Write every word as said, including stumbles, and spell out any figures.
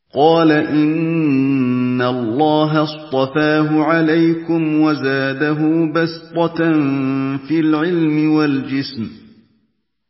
قَالَ إِنَّ اللَّهَ اصْطَفَاهُ عَلَيْكُمْ وَزَادَهُ بَسْطَةً فِي الْعِلْمِ وَالْجِسْمِ